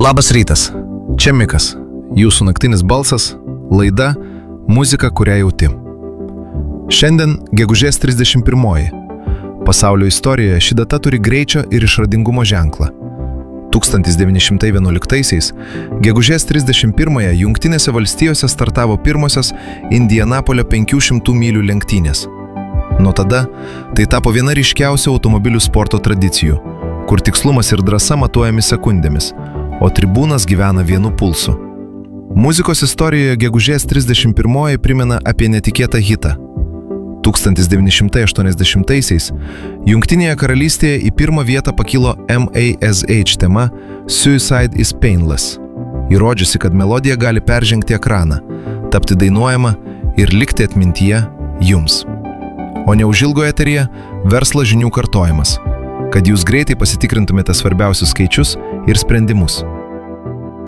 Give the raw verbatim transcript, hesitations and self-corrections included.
Labas rytas, čia Mikas, jūsų naktinis balsas, laida Muzika, kurią jauti. Šiandien gegužės trisdešimt pirmoji. Pasaulio istorijoje ši data turi greičio ir išradingumo ženklą. tūkstantis devyni šimtai vienuoliktaisiais gegužės trisdešimt pirmąją Jungtinėse valstijose startavo pirmosios Indianapolio penkių šimtų mylių lenktynės. Nuo tada tai tapo viena ryškiausių automobilių sporto tradicijų, kur tikslumas ir drąsa matuojami sekundėmis, o tribūnas gyvena vienu pulsu. Muzikos istorijoje gegužės trisdešimt pirmoji primena apie netikėtą hitą. tūkstantis devyni šimtai aštuoniasdešimtaisiais Jungtinėje karalystėje į pirmą vietą pakilo M A S H tema Suicide is Painless, įrodžiusi, kad melodija gali peržengti ekraną, tapti dainuojama ir likti atmintyje jums. O neužilgo eteryje verslo žinių kartojimas, kad jūs greitai pasitikrintumėte svarbiausius skaičius ir sprendimus.